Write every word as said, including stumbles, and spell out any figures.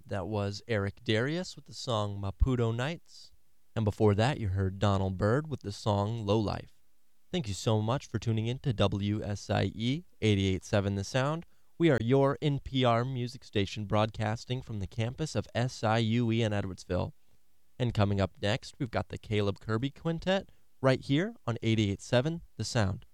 That was Eric Darius with the song Maputo Nights. And before that, you heard Donald Byrd with the song Low Life. Thank you so much for tuning in to W S I E eighty-eight point seven The Sound. We are your N P R music station broadcasting from the campus of S I U E in Edwardsville. And coming up next, we've got the Caleb Kirby Quintet right here on eighty-eight point seven The Sound.